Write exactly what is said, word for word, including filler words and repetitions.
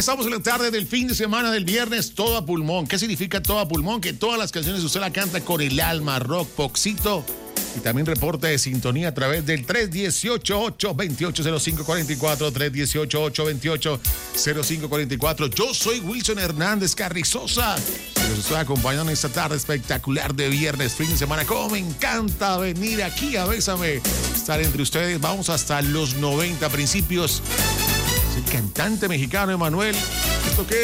estamos en la tarde del fin de semana del viernes, todo a pulmón. ¿Qué significa todo a pulmón? Que todas las canciones usted la canta con el alma, rock, poxito. Y también reporte de sintonía a través del tres uno ocho, ocho dos ocho, cero cinco cuatro cuatro, tres uno ocho, ocho dos ocho, cero cinco cuatro cuatro. Yo soy Wilson Hernández Carrizosa. Y los estoy acompañando en esta tarde espectacular de viernes, fin de semana. Como me encanta venir aquí a Bésame, estar entre ustedes. Vamos hasta los noventa principios. Es el cantante mexicano Emanuel. ¿Esto qué?